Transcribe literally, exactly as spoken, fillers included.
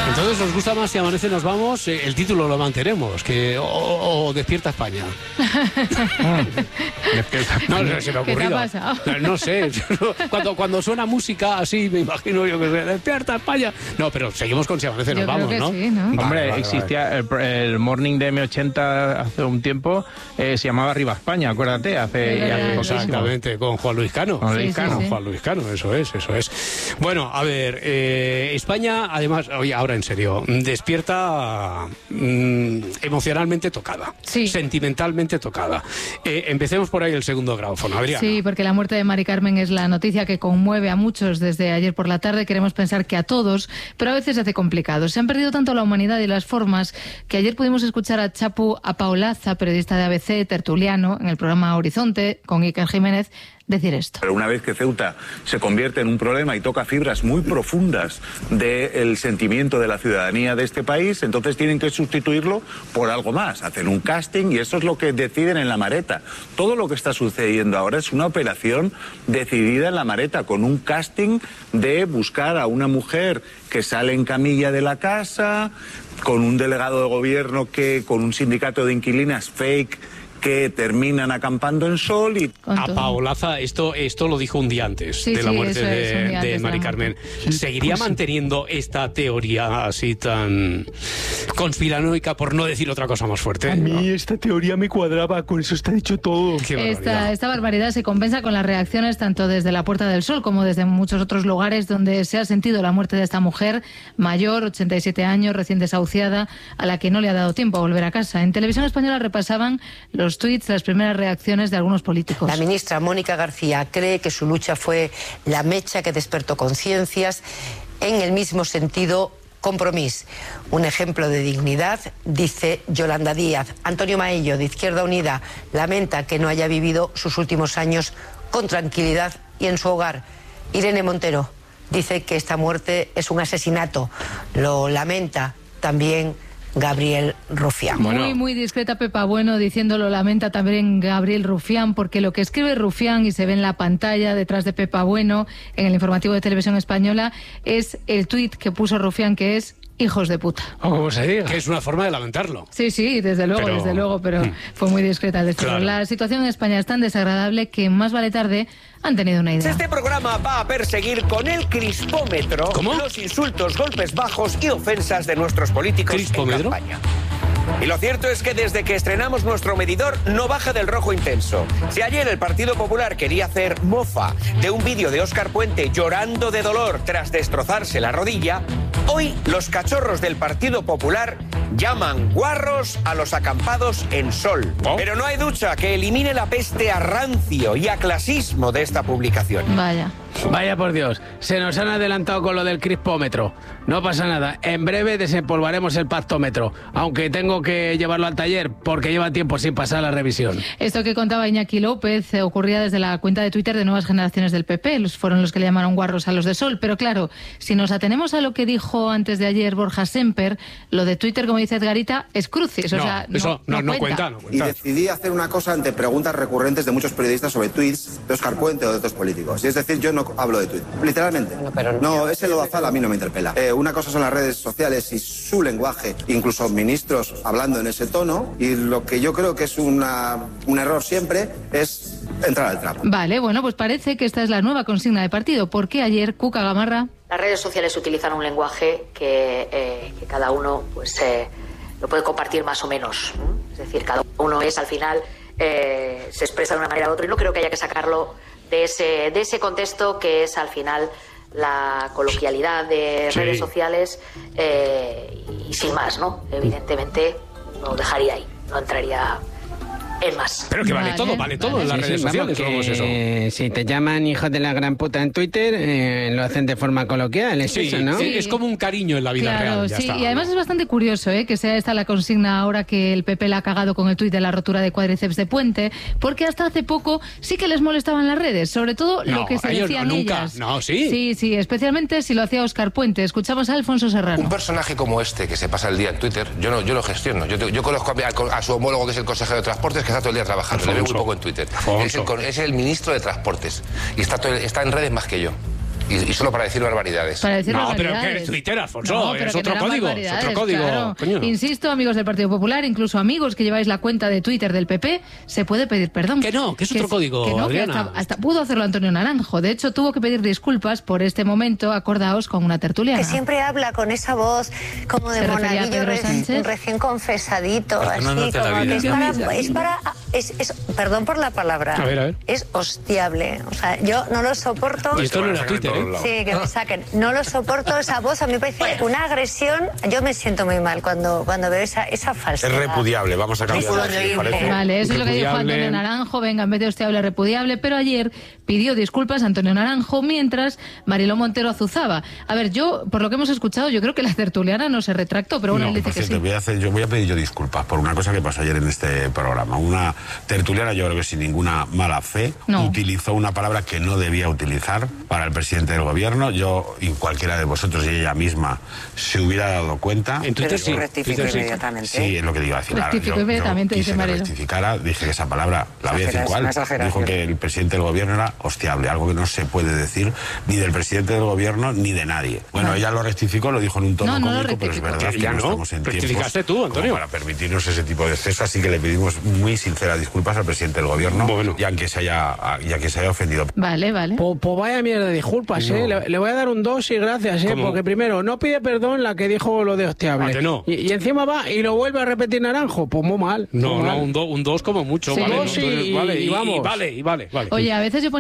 Entonces, ¿os gusta más Si amanece nos vamos? Eh, el título lo mantenemos, que o, o Despierta España. Despierta España. No, no se me ha ocurrido. ¿Qué te ha pasado? No, no sé, cuando, cuando suena música así, me imagino yo que se Despierta España. No, pero seguimos con Si amanece nos Yo creo vamos, que ¿no? sí, ¿no? Hombre, Vale, vale, existía el, el Morning de eme ochenta hace un tiempo, eh, se llamaba Arriba España, acuérdate, hace, Es verdad, hace es muchísimo. Exactamente, con Juan Luis Cano. Con Sí, Luis sí, Cano. sí. Juan Luis Cano, eso es, eso es. Bueno, a ver, eh, España, además, oye, ahora en serio, despierta mm, emocionalmente tocada, Sí. sentimentalmente tocada. Eh, empecemos por ahí el segundo grabófono, Adriana. Sí, porque la muerte de Mari Carmen es la noticia que conmueve a muchos desde ayer por la tarde. Queremos pensar que a todos, pero a veces se hace complicado. Se han perdido tanto la humanidad y las formas que ayer pudimos escuchar a Chapu Apaolaza, periodista de A B C, tertuliano, en el programa Horizonte, con Iker Jiménez, decir esto. Pero una vez que Ceuta se convierte en un problema y toca fibras muy profundas del sentimiento de la ciudadanía de este país, entonces tienen que sustituirlo por algo más. Hacen un casting y eso es lo que deciden en La Mareta. Todo lo que está sucediendo ahora es una operación decidida en La Mareta, con un casting de buscar a una mujer que sale en camilla de la casa, con un delegado de gobierno que, con un sindicato de inquilinas fake, que terminan acampando en Sol y... A Paolaza, esto, esto lo dijo un día antes Sí, de la sí, muerte eso es, un de, día de antes de Mari la Carmen. muerte. ¿Seguiría manteniendo esta teoría así tan conspiranoica, por no decir otra cosa más fuerte? A mí esta teoría me cuadraba, con eso está dicho todo. Qué barbaridad. Esta, esta barbaridad se compensa con las reacciones tanto desde la Puerta del Sol como desde muchos otros lugares donde se ha sentido la muerte de esta mujer mayor, ochenta y siete años, recién desahuciada, a la que no le ha dado tiempo a volver a casa. En Televisión Española repasaban los tuits, las primeras reacciones de algunos políticos. La ministra Mónica García cree que su lucha fue la mecha que despertó conciencias. En el mismo sentido, Compromís, un ejemplo de dignidad, dice Yolanda Díaz. Antonio Maello, de Izquierda Unida, lamenta que no haya vivido sus últimos años con tranquilidad y en su hogar. Irene Montero dice que esta muerte es un asesinato. Lo lamenta también Gabriel Rufián. Bueno. Muy, muy discreta Pepa Bueno, diciéndolo lamenta también Gabriel Rufián, porque lo que escribe Rufián y se ve en la pantalla detrás de Pepa Bueno, en el informativo de Televisión Española, es el tuit que puso Rufián, que es hijos de puta. O como se diga. Que es una forma de lamentarlo. Sí, sí, desde luego, Pero- desde luego, pero fue muy discreta. Desde Claro. La situación en España es tan desagradable que más vale tarde han tenido una idea. Este programa va a perseguir con el crispómetro ¿Cómo? los insultos, golpes bajos y ofensas de nuestros políticos ¿Crispómetro? en campaña. Y lo cierto es que desde que estrenamos nuestro medidor no baja del rojo intenso. Si ayer el Partido Popular quería hacer mofa de un vídeo de Óscar Puente llorando de dolor tras destrozarse la rodilla, hoy los cachorros del Partido Popular llaman guarros a los acampados en Sol. ¿Oh? Pero no hay ducha que elimine la peste a rancio y a clasismo de esta publicación. Vaya. Vaya por Dios, se nos han adelantado con lo del crispómetro. No pasa nada, en breve desempolvaremos el pactómetro, aunque tengo que llevarlo al taller porque lleva tiempo sin pasar la revisión. Esto que contaba Iñaki López eh, ocurría desde la cuenta de Twitter de Nuevas Generaciones del P P. Los fueron los que le llamaron guarros a los de Sol. Pero claro, si nos atenemos a lo que dijo antes de ayer Borja Semper, lo de Twitter, como dice Edgarita, es crucis. O No, sea, eso no, no cuenta, no Y cuenta. decidí hacer una cosa ante preguntas recurrentes de muchos periodistas sobre tweets de Óscar Puente o de otros políticos. Y es decir, yo no hablo de tweet, literalmente. No, pero no. No, ese lodazal a mí no me interpela. Eh, una cosa son las redes sociales y su lenguaje, incluso ministros hablando en ese tono, y lo que yo creo que es una, un error siempre es entrar al trapo. Vale, bueno, pues parece que esta es la nueva consigna de partido, porque ayer Cuca Gamarra... Las redes sociales utilizan un lenguaje que, eh, que cada uno pues eh, lo puede compartir más o menos. ¿eh? Es decir, cada uno es al final, eh, se expresa de una manera u otra y no creo que haya que sacarlo de ese, de ese contexto que es al final la coloquialidad de Sí. redes sociales eh, y sin más, ¿no? Evidentemente lo dejaría ahí, no entraría en más. Pero que vale, Vale, todo, vale todo vale. en las Sí, redes sí, vamos, sociales. ¿Cómo es eso? que si te llaman hijos de la gran puta en Twitter, eh, lo hacen de forma coloquial, es Sí, eso, ¿no? sí, es como un cariño en la vida Claro, real. Ya sí, está. y además es bastante curioso ¿eh? que sea esta la consigna ahora que el P P la ha cagado con el tuit de la rotura de cuádriceps de Puente, porque hasta hace poco sí que les molestaban las redes, sobre todo No, lo que se a ellos decían no, nunca. ellas. No, sí. Sí, sí, especialmente si lo hacía Óscar Puente. Escuchamos a Alfonso Serrano. Un personaje como este, que se pasa el día en Twitter, yo no, yo lo gestiono. Yo, yo conozco a, mi- a su homólogo, que es el consejero de Transportes, que está todo el día trabajando. Le veo muy Alfonso. poco en Twitter. Alfonso. Es el, con- es el ministro de Transportes. Y está, todo el- está en redes más que yo. y, y solo para decir barbaridades. Para decir No, barbaridades. pero que es Twitter, Alfonso, No, pero es que otro no eran código, es barbaridades, otro código, claro. coño. Insisto, amigos del Partido Popular, incluso amigos que lleváis la cuenta de Twitter del P P, se puede pedir perdón. Que no, que es otro código, Que no, que Adriana. hasta, hasta pudo hacerlo Antonio Naranjo. De hecho, tuvo que pedir disculpas por este momento, acordaos, con una tertuliana. Que siempre habla con esa voz como de ¿Se refería a monaguillo Pedro re- Sánchez? recién confesadito, así Perdonándote la como vida. que es para, es para es, es- perdón por la palabra, A ver, a ver. es hostiable. O sea, yo no lo soporto. Y esto no era Twitter, ¿eh? Sí, que me saquen. No lo soporto esa voz, a mí me parece una agresión. Yo me siento muy mal cuando, cuando veo esa, esa falsedad. Es repudiable, vamos a cambiar. Es horrible. ¿parece? Vale, eso es lo que dijo Repudiable. Antonio Naranjo. Venga, en vez de hostiable, repudiable. Pero ayer pidió disculpas a Antonio Naranjo mientras Mariló Montero azuzaba. A ver, yo, por lo que hemos escuchado, yo creo que la tertuliana no se retractó, pero bueno, él dice Por que cierto, sí. voy a hacer, yo voy a pedir yo disculpas por una cosa que pasó ayer en este programa. Una tertuliana, yo creo que sin ninguna mala fe, No. utilizó una palabra que no debía utilizar para el presidente del gobierno. Yo y cualquiera de vosotros y ella misma se hubiera dado cuenta. En Twitter sí. rectificó Twitter sí. inmediatamente. Sí, es lo que digo a decir. Ahora, Rectificó yo- yo inmediatamente, quise dice que Marilo. rectificara, dije que esa palabra, la voy a decir Exageración, cuál, una exageración. dijo que el presidente del gobierno era hostiable, algo que no se puede decir ni del presidente del gobierno ni de nadie. Bueno, ella lo rectificó, lo dijo en un tono No, no lo cómico, pero es rectificó. verdad Que que ya no no. estamos en tiempos Rectificaste tú, Antonio. como para permitirnos ese tipo de exceso, así que le pedimos muy sinceras disculpas al presidente del gobierno, Bueno. ya que se haya, ya que se haya ofendido. Vale, vale. Pues, pues vaya mierda de disculpas, ¿eh? Le, le voy a dar un dos y gracias, ¿eh? ¿Cómo? Porque primero, no pide perdón la que dijo lo de hostiable. ¿A que no? Y, y encima va y lo vuelve a repetir Naranjo. Pues muy mal. No, muy no, mal. un, do- un dos como mucho, Sí. ¿vale? Dos y- Entonces, vale, y vamos. vale, y vale, vale. Oye, a veces yo ponía